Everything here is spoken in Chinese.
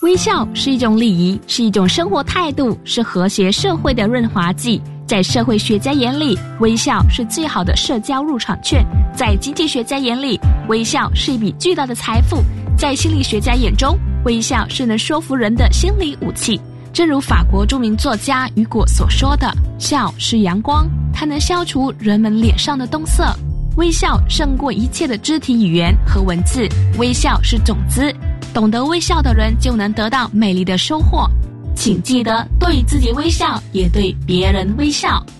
微笑是一种礼仪，是一种生活态度，是和谐社会的润滑剂。在社会学家眼里，微笑是最好的社交入场券；在经济学家眼里，微笑是一笔巨大的财富；在心理学家眼中，微笑是能说服人的心理武器。正如法国著名作家雨果所说的，笑是阳光，它能消除人们脸上的冻色。微笑胜过一切的肢体语言和文字，微笑是种子，懂得微笑的人就能得到美丽的收获。请记得对自己微笑，也对别人微笑。